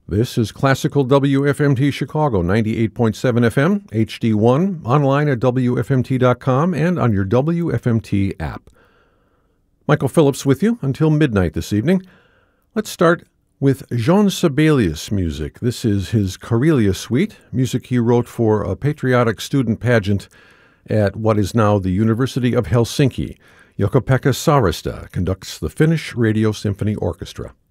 This is Classical WFMT Chicago, 98.7 FM, HD1, online at WFMT.com and on your WFMT app. Michael Phillips with you until midnight this evening. Let's start with Jean Sibelius music. This is his Karelia Suite, music he wrote for a patriotic student pageant at what is now the University of Helsinki. Jukka-Pekka Saarista conducts the Finnish Radio Symphony Orchestra.